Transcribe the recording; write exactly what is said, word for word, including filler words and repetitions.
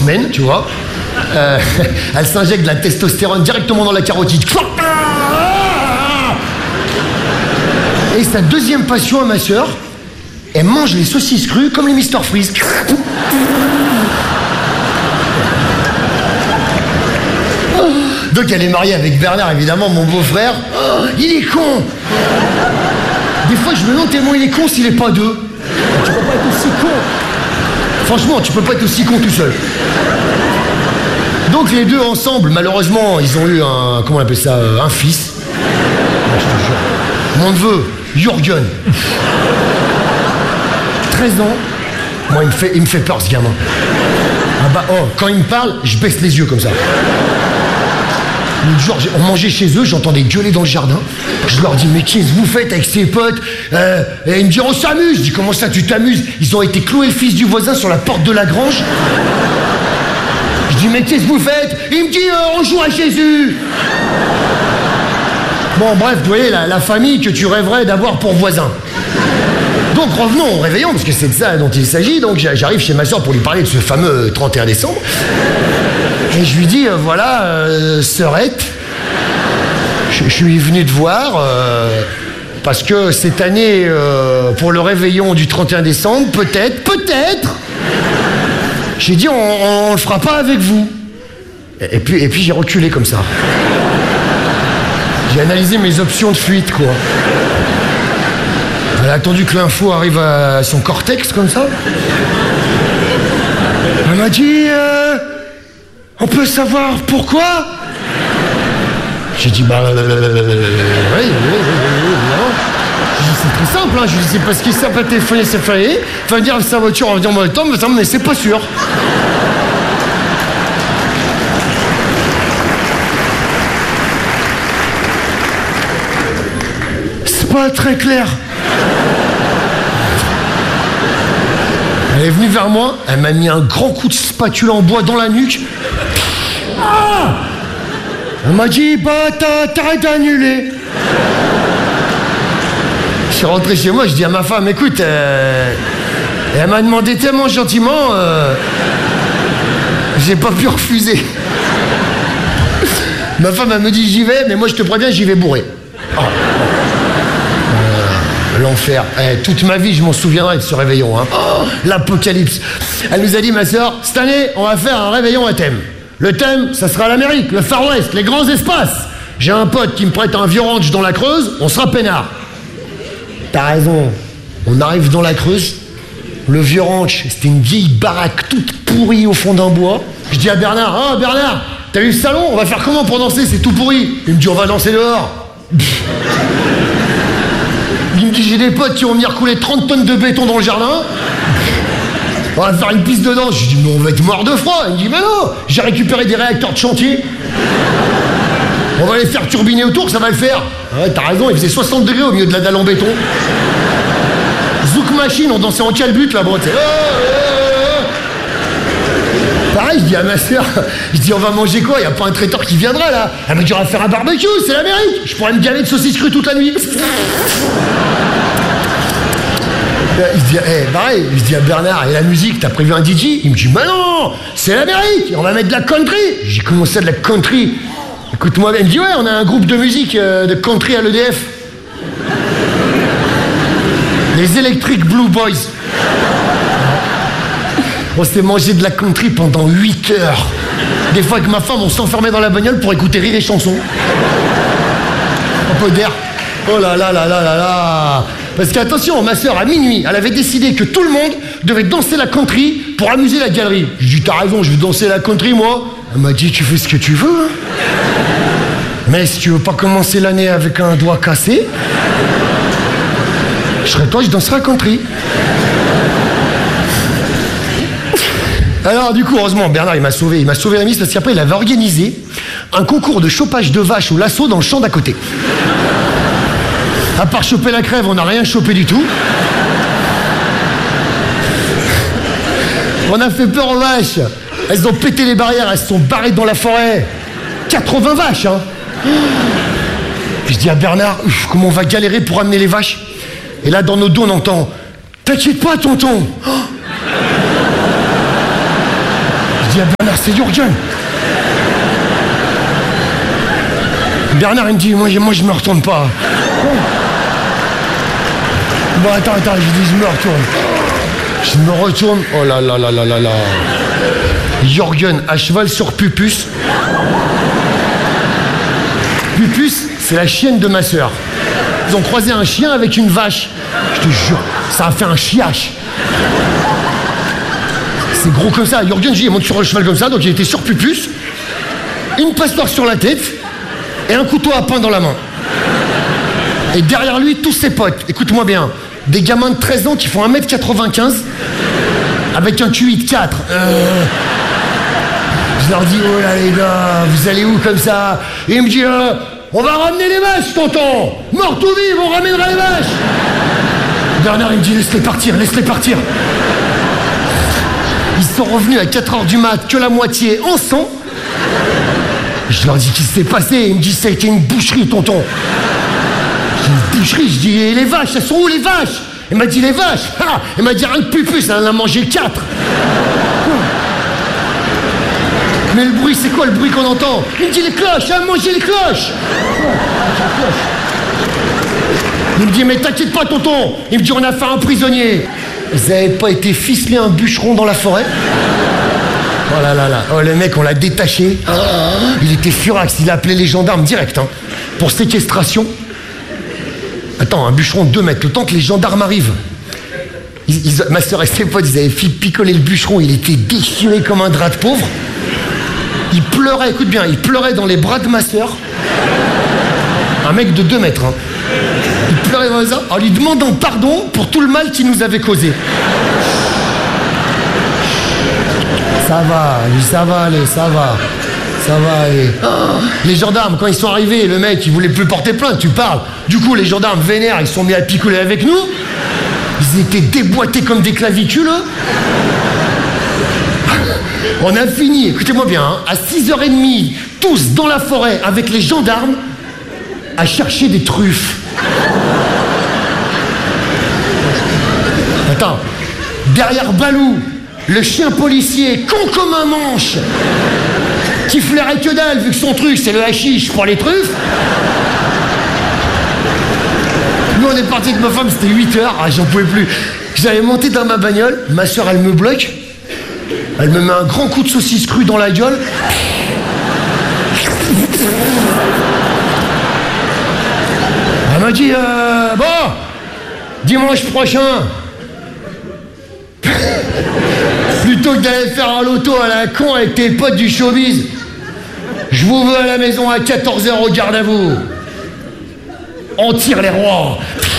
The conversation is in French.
semaines, tu vois. Euh, elle s'injecte de la testostérone directement dans la carotide. Et sa deuxième passion à ma sœur, elle mange les saucisses crues comme les Mister Freeze. Donc elle est mariée avec Bernard, évidemment, mon beau-frère. Oh, il est con. Des fois, je me demande tellement il est con s'il est pas deux. Tu peux pas être aussi con. Franchement, tu peux pas être aussi con tout seul. Donc les deux ensemble, malheureusement, ils ont eu un... Comment on appelle ça? Un fils. Je te jure. Mon neveu, Jürgen. treize ans. Moi, il me fait, il me fait peur, ce gamin. Ah bah, oh, quand il me parle, je baisse les yeux comme ça. Genre, on mangeait chez eux, j'entendais gueuler dans le jardin. Je leur dis, mais qu'est-ce que vous faites avec ces potes? euh, Et ils me disent, on s'amuse. Je dis, comment ça, tu t'amuses? Ils ont été clouer le fils du voisin sur la porte de la grange. Je dis, mais qu'est-ce que vous faites? Il me dit, euh, on joue à Jésus. Bon, bref, vous voyez, la, la famille que tu rêverais d'avoir pour voisin. Donc revenons au réveillon, parce que c'est de ça dont il s'agit. Donc j'arrive chez ma soeur pour lui parler de ce fameux trente et un décembre. Et je lui dis, euh, voilà, euh, sœurette, je, je suis venu te voir euh, parce que cette année, euh, pour le réveillon du trente et un décembre, peut-être, peut-être, j'ai dit, on, on, on le fera pas avec vous. Et, et puis, et puis j'ai reculé comme ça. J'ai analysé mes options de fuite, quoi. Elle a attendu que l'info arrive à son cortex, comme ça. Elle m'a dit, euh, on peut savoir pourquoi? J'ai dit, bah, euh, oui, oui, oui, oui, évidemment. C'est très simple, hein. Je lui dis, c'est parce qu'il s'est pas téléphoné, c'est failli. Il va me dire sa voiture, on va dire, moi, le temps, mais c'est pas sûr. C'est pas très clair. Elle est venue vers moi, elle m'a mis un grand coup de spatule en bois dans la nuque. Ah! Elle m'a dit, bah, t'arrêtes d'annuler. Je suis rentré chez moi, je dis à ma femme, écoute, euh... et elle m'a demandé tellement gentiment, euh... j'ai pas pu refuser. Ma femme, elle me dit, j'y vais, mais moi, je te préviens, j'y vais bourré. Oh. L'enfer. Eh, toute ma vie, je m'en souviendrai de ce réveillon. Hein. Oh, l'apocalypse. Elle nous a dit, ma soeur, cette année, on va faire un réveillon à thème. Le thème, ça sera l'Amérique, le Far West, les grands espaces. J'ai un pote qui me prête un vieux ranch dans la Creuse, on sera peinard. T'as raison. On arrive dans la Creuse. Le vieux ranch, c'était une vieille baraque toute pourrie au fond d'un bois. Je dis à Bernard, ah oh, Bernard, t'as vu le salon? On va faire comment pour danser? C'est tout pourri. Il me dit, on va danser dehors. Il me dit, j'ai des potes qui vont venir couler trente tonnes de béton dans le jardin. On va faire une piste de danse. Je lui dis, mais on va être mort de froid. Il me dit, mais non, j'ai récupéré des réacteurs de chantier. On va les faire turbiner autour, ça va le faire. Ouais, t'as raison, il faisait soixante degrés au milieu de la dalle en béton. Zouk machine, on dansait en calbut là-bas. Oh, oh, oh. Pareil, je dis à ma soeur, je dis, on va manger quoi? Il n'y a pas un traiteur qui viendra là? Elle me dit, on va faire un barbecue, c'est l'Amérique. Je pourrais me galer de saucisses crues toute la nuit. Il se dit, hey, pareil, il se dit à Bernard, et la musique, t'as prévu un D J? Il me dit, mais non, c'est l'Amérique, on va mettre de la country. J'ai commencé à de la country. Écoute-moi, il me dit, ouais, on a un groupe de musique euh, de country à l'E D F. Les Electric Blue Boys. On s'est mangé de la country pendant huit heures. Des fois avec ma femme, on s'enfermait dans la bagnole pour écouter rire et chansons. Un peu d'air. Oh là là là là là là. Parce qu'attention, ma soeur, à minuit, elle avait décidé que tout le monde devait danser la country pour amuser la galerie. Je lui ai dit, t'as raison, je vais danser la country, moi. Elle m'a dit, tu fais ce que tu veux. Hein. Mais si tu veux pas commencer l'année avec un doigt cassé, je serais toi, je danserai la country. Alors du coup, heureusement, Bernard, il m'a sauvé. Il m'a sauvé la mise parce qu'après, il avait organisé un concours de chopage de vaches au lasso dans le champ d'à côté. À part choper la crève, on n'a rien chopé du tout. On a fait peur aux vaches. Elles ont pété les barrières, elles se sont barrées dans la forêt. quatre-vingts vaches, hein. Puis je dis à Bernard, comment on va galérer pour amener les vaches? Et là, dans nos dos, on entend, t'inquiète pas, tonton. Oh. Je dis à Bernard, c'est Jürgen. Bernard, il me dit, moi, moi je me retourne pas. Bon, attends, attends, je dis, je me retourne. Je me retourne. Oh là là là là là là. Jürgen à cheval sur Pupus. Pupus, c'est la chienne de ma sœur. Ils ont croisé un chien avec une vache. Je te jure, ça a fait un chiache. C'est gros comme ça. Jürgen, il monte sur un cheval comme ça, donc il était sur Pupus, une passoire sur la tête et un couteau à pain dans la main. Et derrière lui, tous ses potes. Écoute-moi bien. Des gamins de treize ans qui font un mètre quatre-vingt-quinze avec un Q huit quatre. Euh... Je leur dis, oh là les gars, vous allez où comme ça? Et il me dit, euh, on va ramener les vaches, tonton. Mort ou vive, on ramènera les vaches. Bernard, il me dit, laisse-les partir, laisse-les partir. Ils sont revenus à quatre heures du mat, que la moitié en sang. Je leur dis, qu'est-ce qui s'est passé? Il me dit, ça a été une boucherie, tonton. Une boucherie, je dis, et les vaches, elles sont où les vaches? Il m'a dit, les vaches, ah, il m'a dit, rien que Pupus, elle en a mangé quatre. Mais le bruit, c'est quoi le bruit qu'on entend? Il me dit, les cloches, elle a mangé les cloches. Il me dit, mais t'inquiète pas, tonton. Il me dit, on a fait un prisonnier. Vous avez pas été ficelé un bûcheron dans la forêt? Oh là là là, oh le mec, on l'a détaché. Oh, il était furax, il a appelé les gendarmes direct, hein, pour séquestration. Attends, un bûcheron de deux mètres, le temps que les gendarmes arrivent. Ils, ils, ma soeur et ses potes, ils avaient picolé le bûcheron, il était déchiré comme un drap de pauvre. Il pleurait, écoute bien, il pleurait dans les bras de ma soeur. Un mec de deux mètres, hein. Il pleurait dans les bras en lui demandant pardon pour tout le mal qu'il nous avait causé. Ça va, lui, ça va aller, ça va. Ça va aller. Oh. Les gendarmes, quand ils sont arrivés, le mec, il voulait plus porter plainte, tu parles. Du coup, les gendarmes vénères, ils sont mis à picoler avec nous. Ils étaient déboîtés comme des clavicules. On a fini, écoutez-moi bien, hein, à six heures trente, tous dans la forêt avec les gendarmes, à chercher des truffes. Attends, derrière Balou, le chien policier, con comme un manche, qui flairait que dalle, vu que son truc, c'est le hashish pour les truffes. Nous, on est parti avec ma femme, c'était huit heures, ah, j'en pouvais plus. J'avais monté dans ma bagnole, ma soeur, elle me bloque, elle me met un grand coup de saucisse crue dans la gueule. Elle m'a dit, euh, bon, dimanche prochain, plutôt que d'aller faire un loto à la con avec tes potes du showbiz, je vous veux à la maison à quatorze heures au garde à vous. On tire les rois.